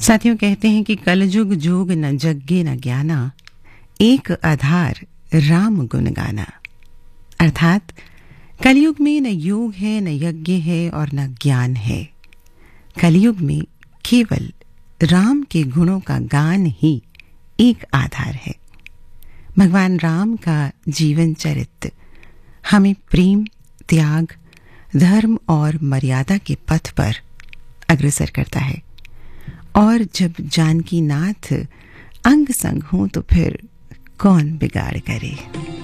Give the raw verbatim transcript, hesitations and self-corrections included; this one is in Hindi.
साथियों, कहते हैं कि कलजुग जोग न जग्गे न ज्ञाना, एक आधार राम गुण गाना। अर्थात कलयुग में न योग है, न यज्ञ है और न ज्ञान है। कलयुग में केवल राम के गुणों का गान ही एक आधार है। भगवान राम का जीवन चरित्र हमें प्रेम, त्याग, धर्म और मर्यादा के पथ पर अग्रसर करता है। और जब जानकी नाथ अंग संग हो तो फिर कौन बिगाड़ करे।